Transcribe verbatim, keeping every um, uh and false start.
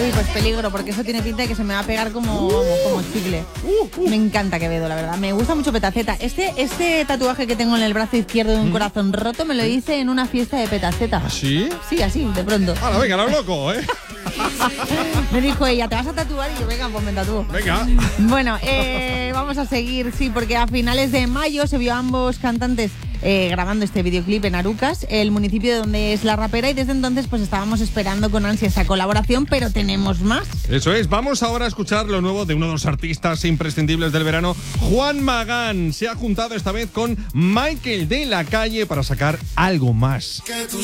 Uy, pues peligro, porque eso tiene pinta de que se me va a pegar como, vamos, como chicle. Me encanta Quevedo, la verdad. Me gusta mucho Petaceta. Este, este tatuaje que tengo en el brazo izquierdo de un corazón roto me lo hice en una fiesta de Petaceta. ¿Sí? Sí, así, de pronto. Ahora, venga, lo loco, ¿eh? Me dijo ella, ¿te vas a tatuar? Y yo, venga, pues me tatúo. Venga. Bueno, eh, vamos a seguir, sí, porque a finales de mayo se vio a ambos cantantes eh, grabando este videoclip en Arucas, el municipio de donde es la rapera, y desde entonces pues estábamos esperando con ansia esa colaboración, pero tenemos más. Eso es, vamos ahora a escuchar lo nuevo de uno de los artistas imprescindibles del verano, Juan Magán. Se ha juntado esta vez con Michael de la Calle para sacar algo más.